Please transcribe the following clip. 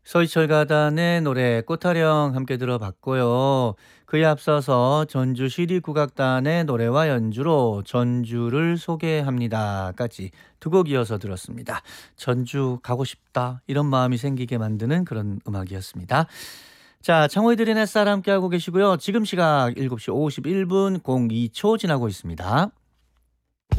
서희철 가단의 노래 꽃타령 함께 들어봤고요. 그에 앞서서 전주 시리국악단의 노래와 연주로 전주를 소개합니다까지 두 곡 이어서 들었습니다. 전주 가고 싶다 이런 마음이 생기게 만드는 그런 음악이었습니다. 자, 창호의 들의 햇살 함께하고 계시고요. 지금 시각 7시 51분 02초 지나고 있습니다.